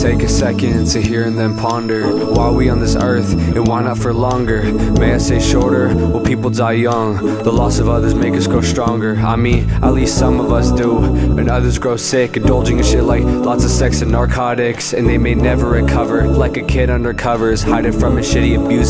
take a second to hear and then ponder. Why are we on this earth, and why not for longer? May I say shorter? Well, people die young. The loss of others make us grow stronger. I mean, at least some of us do. And others grow sick, indulging in shit like lots of sex and narcotics, and they may never recover. Like a kid under covers, hiding from a shitty abuse.